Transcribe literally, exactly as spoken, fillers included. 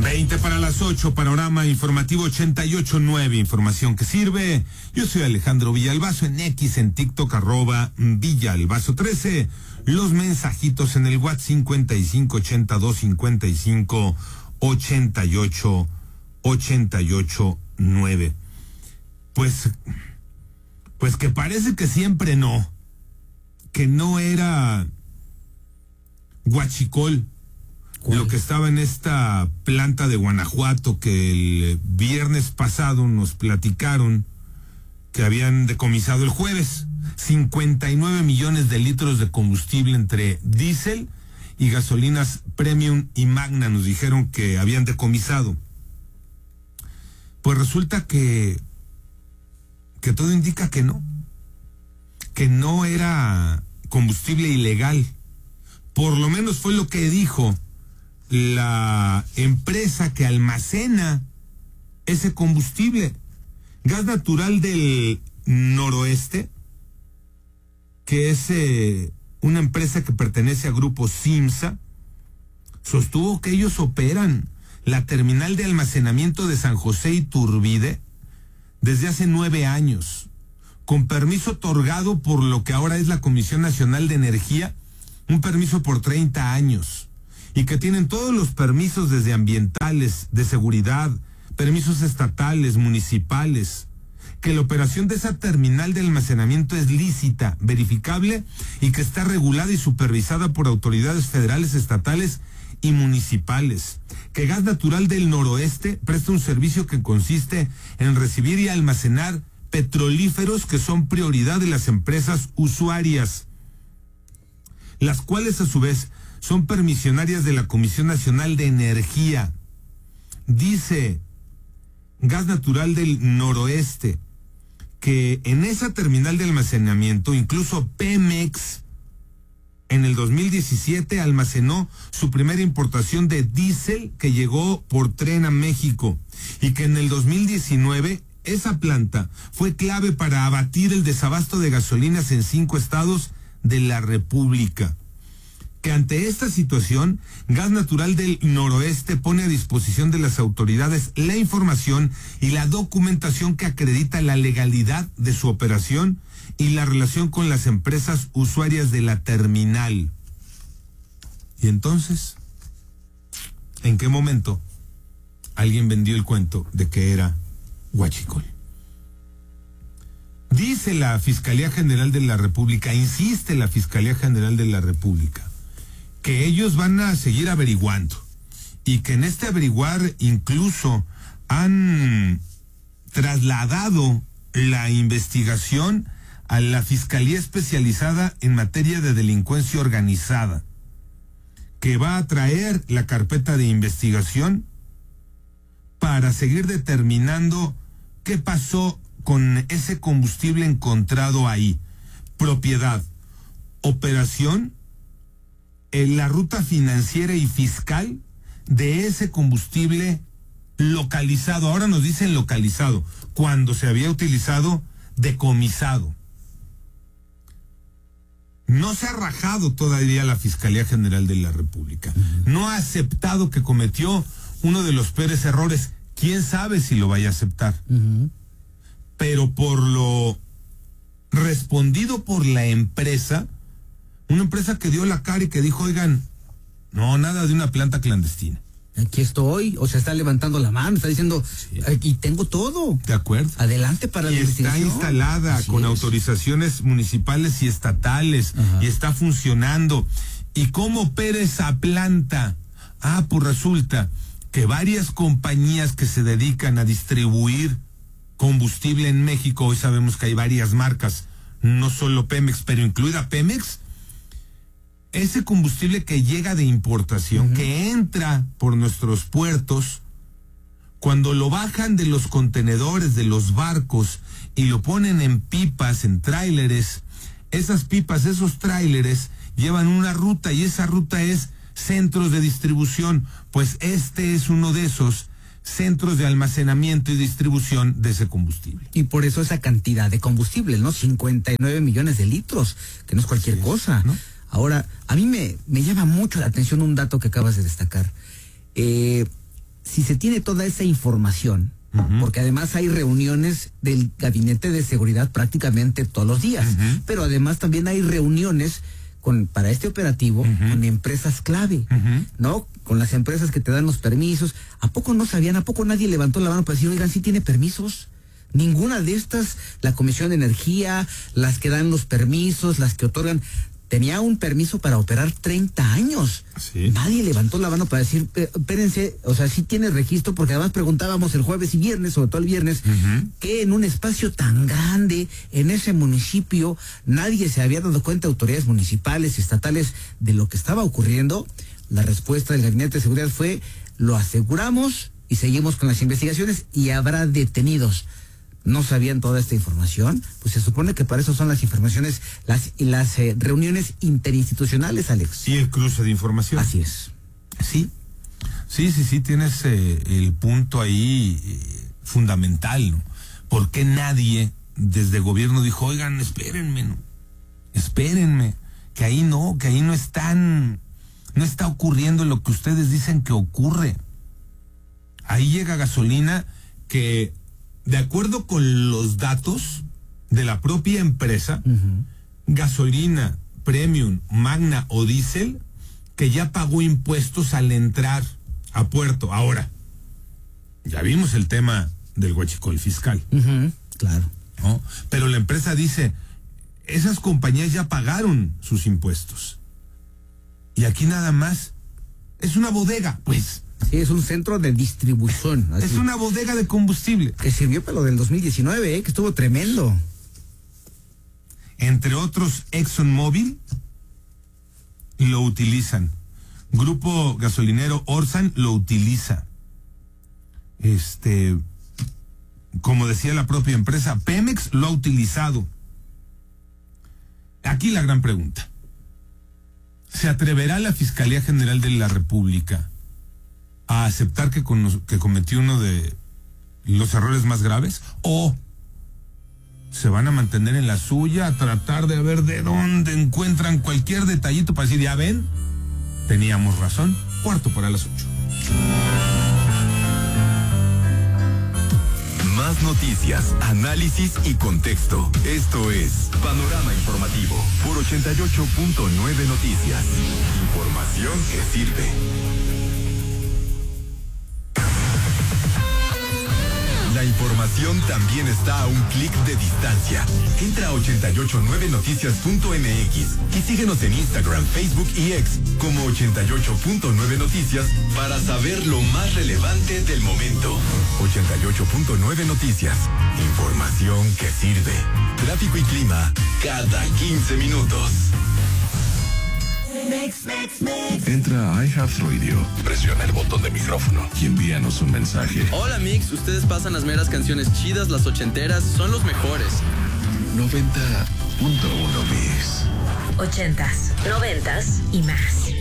veinte para las ocho, panorama informativo ochenta y ocho nueve, información que sirve. Yo soy Alejandro Villalbazo, en X, en TikTok, arroba Villalbazo trece. Los mensajitos en el WhatsApp cincuenta y cinco ochenta y dos cincuenta y cinco ochenta y ocho ochenta y ocho nueve. Pues, pues que parece que siempre no, que no era huachicol. ¿Cuál? Lo que estaba en esta planta de Guanajuato que el viernes pasado nos platicaron que habían decomisado el jueves cincuenta y nueve millones de litros de combustible entre diésel y gasolinas Premium y Magna, nos dijeron que habían decomisado. Pues resulta que que todo indica que no, que no era combustible ilegal. Por lo menos fue lo que dijo la empresa que almacena ese combustible. Gas Natural del Noroeste, que es eh, una empresa que pertenece a Grupo Simsa, sostuvo que ellos operan la terminal de almacenamiento de San José Iturbide desde hace nueve años, con permiso otorgado por lo que ahora es la Comisión Nacional de Energía, un permiso por treinta años, y que tienen todos los permisos desde ambientales, de seguridad, permisos estatales, municipales, que la operación de esa terminal de almacenamiento es lícita, verificable y que está regulada y supervisada por autoridades federales, estatales y municipales. Que Gas Natural del Noroeste presta un servicio que consiste en recibir y almacenar petrolíferos que son prioridad de las empresas usuarias, las cuales a su vez son permisionarias de la Comisión Nacional de Energía. Dice Gas Natural del Noroeste que en esa terminal de almacenamiento, incluso Pemex, en el dos mil diecisiete almacenó su primera importación de diésel que llegó por tren a México, y que en el dos mil diecinueve esa planta fue clave para abatir el desabasto de gasolinas en cinco estados de la República. Que ante esta situación, Gas Natural del Noroeste pone a disposición de las autoridades la información y la documentación que acredita la legalidad de su operación y la relación con las empresas usuarias de la terminal. Y entonces, ¿en qué momento alguien vendió el cuento de que era huachicol? Dice la Fiscalía General de la República, insiste la Fiscalía General de la República, que ellos van a seguir averiguando y que en este averiguar incluso han trasladado la investigación a la Fiscalía Especializada en materia de delincuencia organizada, que va a traer la carpeta de investigación para seguir determinando qué pasó con ese combustible encontrado ahí, propiedad, operación, en la ruta financiera y fiscal de ese combustible localizado. Ahora nos dicen localizado, cuando se había utilizado decomisado. No se ha rajado todavía la Fiscalía General de la República. Uh-huh. No ha aceptado que cometió uno de los peores errores. ¿Quién sabe si lo vaya a aceptar? Uh-huh. Pero por lo respondido por la empresa, una empresa que dio la cara y que dijo, oigan, no, nada de una planta clandestina. Aquí estoy, o sea, está levantando la mano, está diciendo, sí, aquí tengo todo. De acuerdo. Adelante para y la investigación. Está instalada Así con es. autorizaciones municipales y estatales. Ajá. Y está funcionando. ¿Y cómo opera esa planta? Ah, pues resulta que varias compañías que se dedican a distribuir combustible en México, hoy sabemos que hay varias marcas, no solo Pemex, pero incluida Pemex, ese combustible que llega de importación, uh-huh, que entra por nuestros puertos, cuando lo bajan de los contenedores, de los barcos, y lo ponen en pipas, en tráileres, esas pipas, esos tráileres, llevan una ruta, y esa ruta es centros de distribución. Pues este es uno de esos centros de almacenamiento y distribución de ese combustible. Y por eso esa cantidad de combustible, ¿no? cincuenta y nueve millones de litros, que no es cualquier sí, cosa, ¿no? Ahora, a mí me, me llama mucho la atención un dato que acabas de destacar. Eh, si se tiene toda esa información, uh-huh. porque además hay reuniones del Gabinete de Seguridad prácticamente todos los días, uh-huh. pero además también hay reuniones con para este operativo uh-huh. con empresas clave, uh-huh. ¿no? Con las empresas que te dan los permisos. ¿A poco no sabían? ¿A poco nadie levantó la mano para decir, oigan, sí tiene permisos? Ninguna de estas, la Comisión de Energía, las que dan los permisos, las que otorgan, tenía un permiso para operar treinta años. ¿Sí? Nadie levantó la mano para decir, espérense, o sea, sí tiene registro, porque además preguntábamos el jueves y viernes, sobre todo el viernes, uh-huh. que en un espacio tan grande, en ese municipio, nadie se había dado cuenta, autoridades municipales, estatales, de lo que estaba ocurriendo. La respuesta del Gabinete de Seguridad fue, lo aseguramos y seguimos con las investigaciones y habrá detenidos. No sabían toda esta información, pues se supone que para eso son las informaciones, las, las eh, reuniones interinstitucionales, Alex. Y el cruce de información. Así es. Sí, sí, sí, sí, tienes eh, el punto ahí eh, fundamental, ¿no? ¿Por qué nadie desde gobierno dijo, oigan, espérenme, ¿no? Espérenme, que ahí no, que ahí no están, no está ocurriendo lo que ustedes dicen que ocurre? Ahí llega gasolina que, de acuerdo con los datos de la propia empresa, uh-huh. gasolina premium, magna o diésel, que ya pagó impuestos al entrar a puerto. Ahora, ya vimos el tema del huachicol fiscal. Uh-huh. Claro. ¿No? Pero la empresa dice, esas compañías ya pagaron sus impuestos. Y aquí nada más es una bodega, pues. Sí, es un centro de distribución. Así. Es una bodega de combustible. Que sirvió para lo del dos mil diecinueve, ¿eh? Que estuvo tremendo. Entre otros, ExxonMobil lo utilizan. Grupo gasolinero Orsan lo utiliza. Este, como decía la propia empresa, Pemex lo ha utilizado. Aquí la gran pregunta. ¿Se atreverá la Fiscalía General de la República a aceptar que, con, que cometió uno de los errores más graves? ¿O se van a mantener en la suya, a tratar de ver de dónde encuentran cualquier detallito para decir, ya ven, teníamos razón? Cuarto para las ocho. Más noticias, análisis y contexto. Esto es Panorama Informativo por ochenta y ocho punto nueve Noticias. Información que sirve. La información también está a un clic de distancia. Entra a ochenta y ocho punto nueve noticias punto m x y síguenos en Instagram, Facebook y X como ochenta y ocho punto nueve Noticias para saber lo más relevante del momento. ochenta y ocho punto nueve Noticias. Información que sirve. Tráfico y clima cada quince minutos. Mix, mix, mix. Entra a iHeartRadio, presiona el botón de micrófono y envíanos un mensaje. Hola Mix, ustedes pasan las meras canciones chidas, las ochenteras, son los mejores. noventa punto uno Mix. Ochentas, noventas y más.